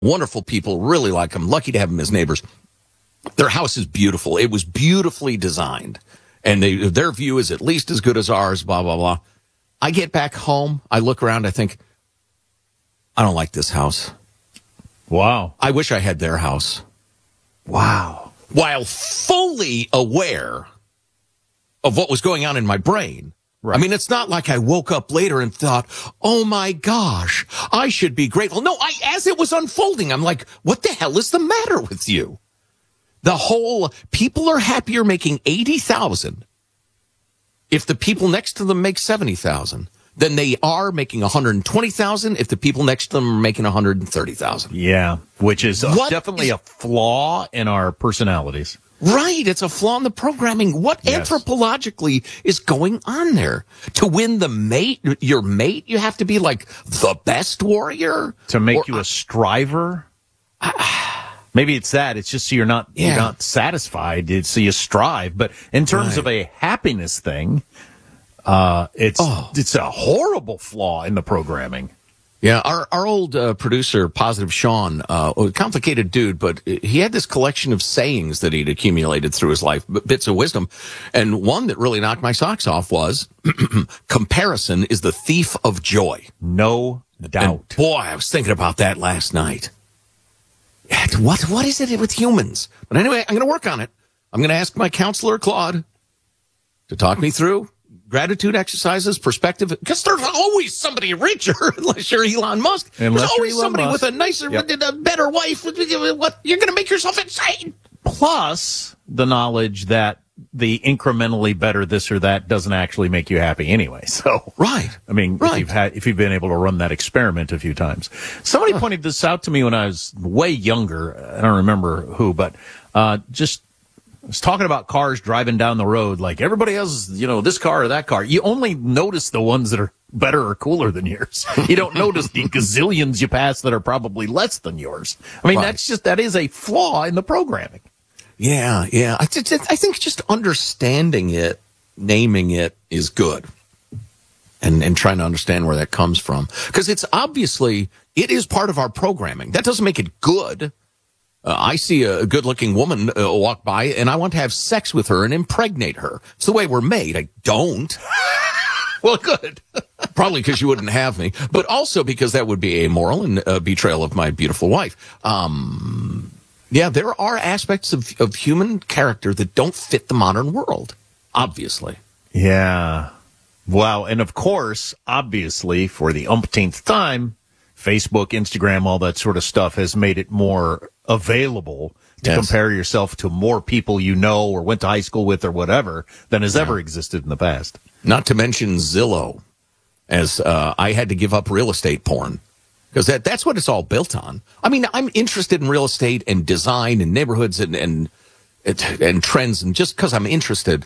Wonderful people, really like him. Lucky to have him as neighbors. Their house is beautiful. It was beautifully designed. And their view is at least as good as ours, blah, blah, blah. I get back home. I look around. I think, I don't like this house. Wow. I wish I had their house. Wow. While fully aware of what was going on in my brain. Right. I mean, it's not like I woke up later and thought, oh my gosh, I should be grateful. No, as it was unfolding, I'm like, what the hell is the matter with you? The whole people are happier making 80,000 if the people next to them make 70,000 than they are making 120,000 if the people next to them are making 130,000. Yeah, which is definitely a flaw in our personalities. Right, it's a flaw in the programming. What anthropologically is going on there? To win your mate, you have to be like the best warrior? To make you a striver? Maybe it's that. It's just so you're not satisfied. It's so you strive. But in terms of a happiness thing, it's a horrible flaw in the programming. Yeah, our old producer, Positive Sean, a complicated dude, but he had this collection of sayings that he'd accumulated through his life, bits of wisdom. And one that really knocked my socks off was, comparison is the thief of joy. No doubt. And boy, I was thinking about that last night. What is it with humans? But anyway, I'm going to work on it. I'm going to ask my counselor, Claude, to talk me through gratitude exercises, perspective, because there's always somebody richer, unless you're Elon Musk. There's always somebody with a nicer, a better wife. What, you're going to make yourself insane. Plus the knowledge that the incrementally better this or that doesn't actually make you happy anyway. So, right. I mean, if you've been able to run that experiment a few times. Somebody pointed this out to me when I was way younger. I don't remember who, but just I was talking about cars driving down the road. Like everybody has, this car or that car. You only notice the ones that are better or cooler than yours. You don't notice the gazillions you pass that are probably less than yours. I mean, that is a flaw in the programming. Yeah. I think just understanding it, naming it is good. And trying to understand where that comes from. Because it is part of our programming. That doesn't make it good. I see a good-looking woman walk by, and I want to have sex with her and impregnate her. It's the way we're made. I don't. Well, good. Probably because you wouldn't have me, but also because that would be amoral and a betrayal of my beautiful wife. There are aspects of human character that don't fit the modern world, obviously. Yeah. Wow. And of course, obviously, for the umpteenth time, Facebook, Instagram, all that sort of stuff has made it more available to compare yourself to more people you know or went to high school with or whatever than has ever existed in the past. Not to mention Zillow, as I had to give up real estate porn. Because that's what it's all built on. I mean, I'm interested in real estate and design and neighborhoods and trends, and just because I'm interested.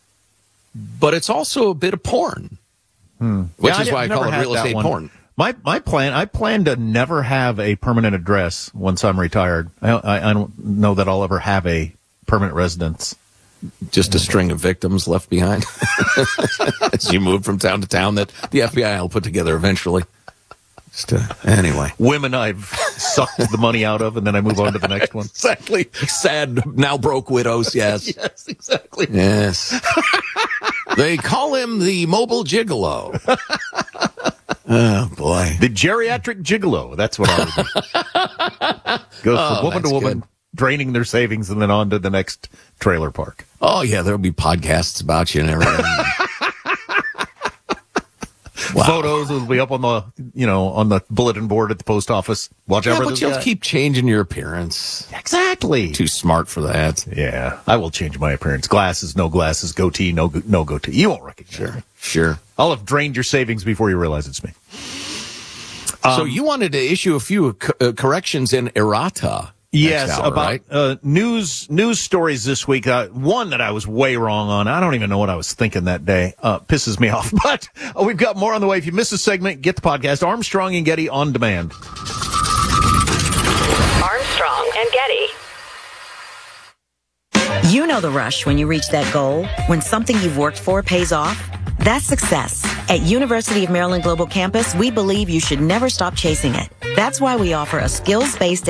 But it's also a bit of porn, which is why I call it real estate porn. I plan to never have a permanent address once I'm retired. I don't know that I'll ever have a permanent residence. Just a string of victims left behind as you move from town to town that the FBI will put together eventually. Anyway. Women I've sucked the money out of, and then I move on to the next one. Exactly. Sad, now broke widows, yes. Yes, exactly. Yes. They call him the mobile gigolo. Oh, boy. The geriatric gigolo. That's what I would do. Goes from woman to woman, draining their savings, and then on to the next trailer park. Oh, yeah, there'll be podcasts about you and everything. Wow. Photos will be up on the bulletin board at the post office. Watch out for this guy. You'll keep changing your appearance. Exactly. Too smart for that. Yeah, I will change my appearance. Glasses, no glasses. Goatee, no goatee. You won't recognize me. Sure. I'll have drained your savings before you realize it's me. So you wanted to issue a few corrections in errata. Yes, hour, about right? news stories this week. One that I was way wrong on. I don't even know what I was thinking that day. Pisses me off. But we've got more on the way. If you missed a segment, get the podcast. Armstrong and Getty on demand. Armstrong and Getty. You know the rush when you reach that goal, when something you've worked for pays off. That's success. At University of Maryland Global Campus, we believe you should never stop chasing it. That's why we offer a skills-based